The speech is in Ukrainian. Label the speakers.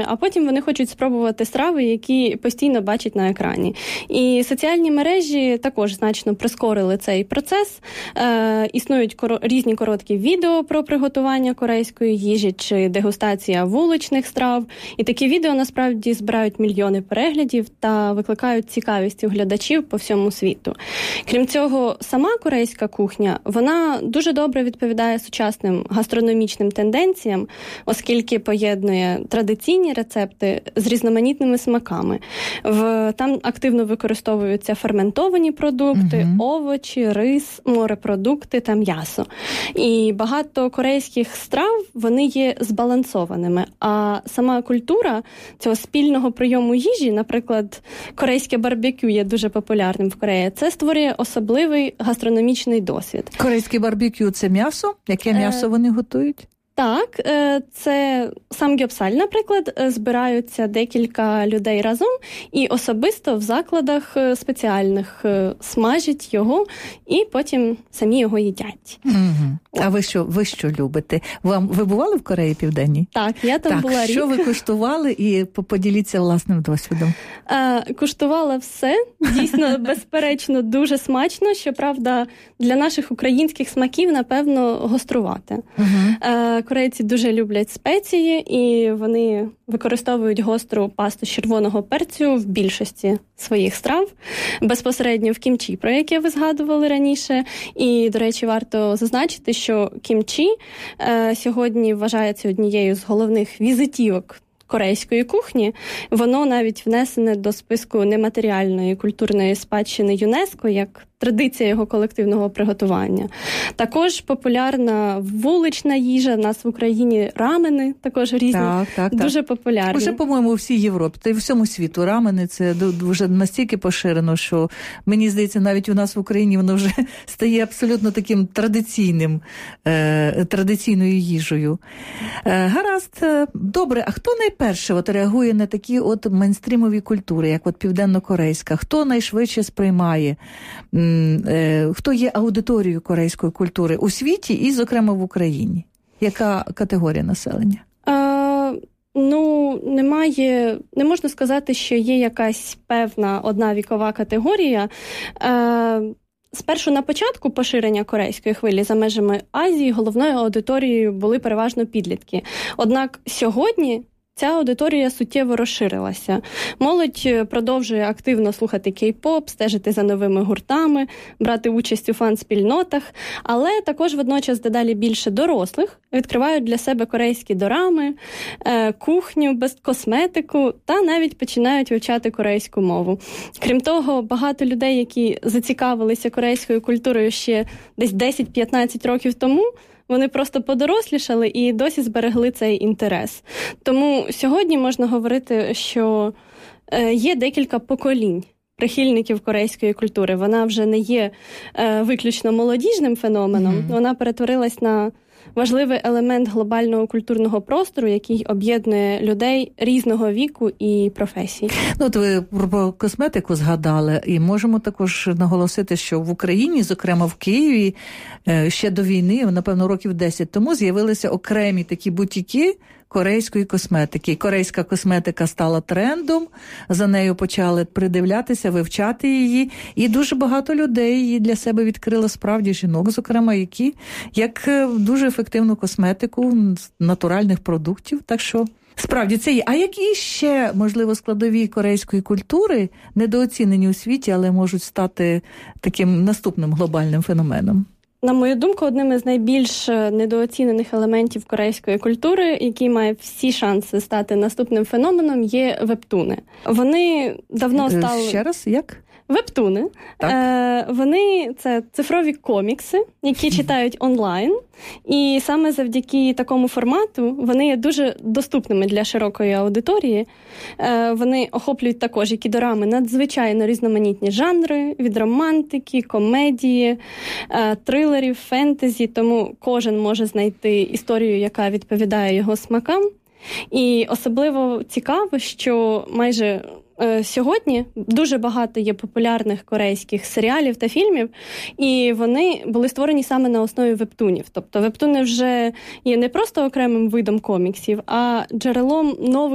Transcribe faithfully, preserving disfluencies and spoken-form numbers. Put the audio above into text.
Speaker 1: а потім вони хочуть спробувати страви, які постійно бачать на екрані. І соціальні мережі також значно прискорили цей процес. Е, існують коро- різні короткі відео про приготування корейської їжі чи дегустація вуличних страв. І такі відео насправді збирають мільйони переглядів та викликають цікавість у глядачів по всьому світу. Крім цього, сама корейська кухня, вона дуже добре відповідає сучасним гастрономічним тенденціям, оскільки поєднує традиційні рецепти з різноманітними смаками. В, там активно використовуються ферментовані продукти, угу. овочі, рис, морепродукти та м'ясо. І багато корейських страв, вони є збалансованими. А сама культура цього спільного прийому їжі, наприклад, корейське барбекю є дуже популярним в Кореї, це створює особливий гастрономічний досвід.
Speaker 2: Корейське барбекю – це м'ясо? Яке м'ясо вони готують?
Speaker 1: Так, це самгьопсаль, наприклад, збираються декілька людей разом і особисто в закладах спеціальних смажать його і потім самі його їдять.
Speaker 2: Угу. А ви що, ви що любите? Вам, ви бували в Кореї Південній?
Speaker 1: Так, я там
Speaker 2: так,
Speaker 1: була рік.
Speaker 2: Що ви куштували і поділіться власним досвідом?
Speaker 1: Е, куштувала все, дійсно, безперечно, дуже смачно, щоправда, для наших українських смаків, напевно, гострувати. Угу. Е, корейці дуже люблять спеції, і вони використовують гостру пасту з червоного перцю в більшості своїх страв, безпосередньо в кімчі, про яке ви згадували раніше. І, до речі, варто зазначити, що кімчі е, сьогодні вважається однією з головних візитівок корейської кухні. Воно навіть внесене до списку нематеріальної культурної спадщини ЮНЕСКО як традиція його колективного приготування. Також популярна вулична їжа. В нас в Україні рамени також різні. Так, так, дуже так. популярні.
Speaker 2: Уже, по-моєму, у всій Європі та й в всьому світу рамени це дуже настільки поширено, що, мені здається, навіть у нас в Україні воно вже стає абсолютно таким традиційним, е, традиційною їжею. Е, гаразд. Добре, а хто найперше от реагує на такі от мейнстрімові культури, як от південно-корейська? Хто найшвидше сприймає? Хто є аудиторією корейської культури у світі і, зокрема, в Україні? Яка категорія населення?
Speaker 1: А, ну, немає, не можна сказати, що є якась певна одна вікова категорія. А, спершу на початку поширення корейської хвилі за межами Азії головною аудиторією були переважно підлітки. Однак сьогодні ця аудиторія суттєво розширилася. Молодь продовжує активно слухати кей-поп, стежити за новими гуртами, брати участь у фан-спільнотах, але також водночас дедалі більше дорослих відкривають для себе корейські дорами, кухню, косметику та навіть починають вивчати корейську мову. Крім того, багато людей, які зацікавилися корейською культурою ще десь десять-п'ятнадцять років тому, вони просто подорослішали і досі зберегли цей інтерес. Тому сьогодні можна говорити, що є декілька поколінь прихильників корейської культури. Вона вже не є виключно молодіжним феноменом, mm-hmm. вона перетворилась на важливий елемент глобального культурного простору, який об'єднує людей різного віку і професій.
Speaker 2: Ну, от ви про косметику згадали, і можемо також наголосити, що в Україні, зокрема в Києві, ще до війни, напевно, років десять тому, з'явилися окремі такі бутіки корейської косметики. Корейська косметика стала трендом, за нею почали придивлятися, вивчати її, і дуже багато людей її для себе відкрили, справді жінок, зокрема, які як дуже ефективну косметику з натуральних продуктів. Так що справді це є. А які ще, можливо, складові корейської культури недооцінені у світі, але можуть стати таким наступним глобальним феноменом?
Speaker 1: На мою думку, одним із найбільш недооцінених елементів корейської культури, який має всі шанси стати наступним феноменом, є вебтуни. Вони давно стали...
Speaker 2: Ще раз, як?
Speaker 1: Вебтуни. Е, вони – це цифрові комікси, які читають онлайн. І саме завдяки такому формату вони є дуже доступними для широкої аудиторії. Е, вони охоплюють також і кідорами надзвичайно різноманітні жанри, від романтики, комедії, е, трилерів, фентезі. Тому кожен може знайти історію, яка відповідає його смакам. І особливо цікаво, що майже сьогодні дуже багато є популярних корейських серіалів та фільмів, і вони були створені саме на основі вебтунів. Тобто вебтуни вже є не просто окремим видом коміксів, а джерелом нових